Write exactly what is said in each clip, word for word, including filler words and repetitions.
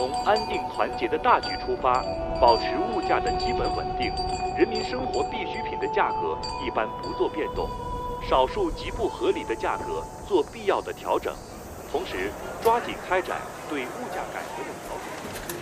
从安定团结的大局出发，保持物价的基本稳定，人民生活必需品的价格一般不做变动，少数极不合理的价格做必要的调整，同时抓紧开展对物价改革的调整。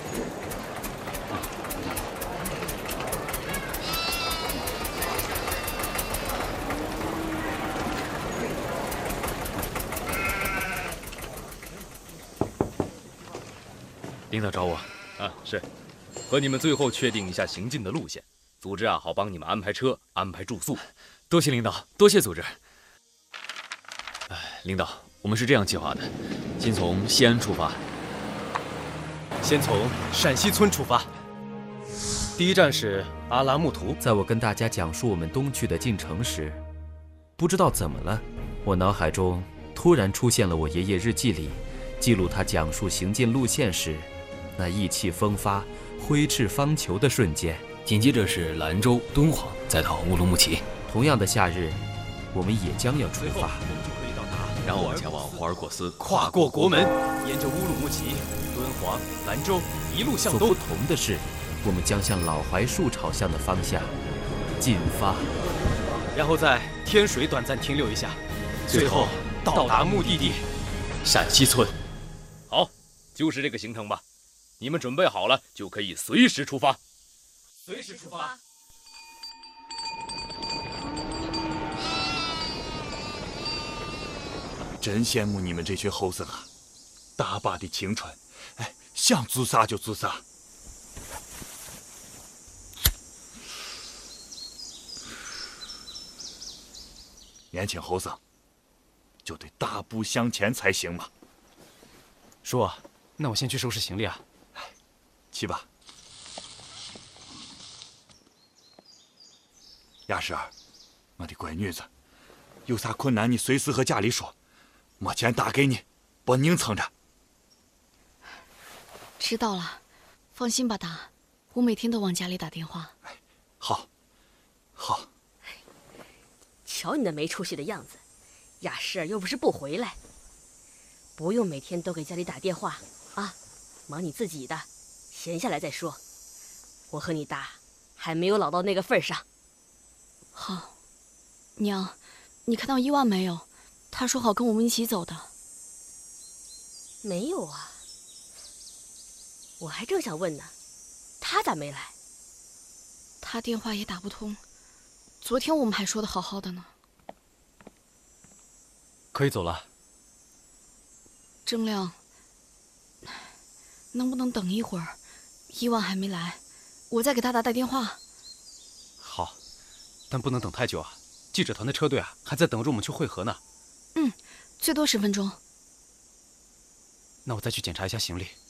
领导找我， 啊，是，和你们最后确定一下行进的路线，组织啊好帮你们安排车、安排住宿。 多谢领导，多谢组织。哎，领导，我们是这样计划的：先从西安出发， 先从陕西村出发。第一站是阿拉木图。 在我跟大家讲述我们东去的进程时，不知道怎么了，我脑海中突然出现了我爷爷日记里记录他讲述行进路线时那意气风发、挥斥方遒的瞬间。 紧接着是兰州、敦煌，再到乌鲁木齐。 同样的夏日，我们也将要出发， 我们就可以到达， 然后我们前往霍尔果斯， 跨过国门，沿着乌鲁木齐、敦煌、兰州一路向东。 所不同的是，我们将向老槐树朝向的方向进发， 然后在天水短暂停留一下，最后到达目的地陕西村。 好，就是这个行程吧。你们准备好了，就可以随时出发。 随时出发。 真羡慕你们这群后生啊，大把的青春，哎，想做啥就做啥。年轻后生就得大步向前才行嘛。 叔啊，那我先去收拾行李啊。 去吧。雅诗儿，我的乖女子，有啥困难你随时和家里说，没钱打给你，别硬撑着。 知道了，放心吧，达，我每天都往家里打电话。 好，好。 瞧你那没出息的样子，雅诗儿又不是不回来，不用每天都给家里打电话啊，忙你自己的，闲下来再说。我和你达还没有老到那个份上。 好，娘，你看到伊万没有？他说好跟我们一起走的。 没有啊，我还正想问呢，他咋没来？ 他电话也打不通，昨天我们还说的好好的呢。 可以走了。 郑亮，能不能等一会儿？伊万还没来，我再给他打打电话。 好，但不能等太久啊！记者团的车队啊，还在等着我们去会合呢。 嗯，最多十分钟。 那我再去检查一下行李。